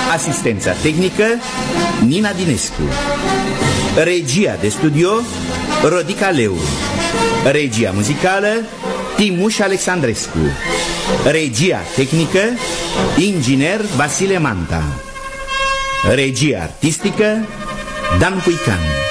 Asistența tehnică Nina Dinescu. Regia de studio Rodica Leu. Regia muzicală Timuș Alexandrescu. Regia tehnică inginer Vasile Manta. Regia artistică Dan Puican.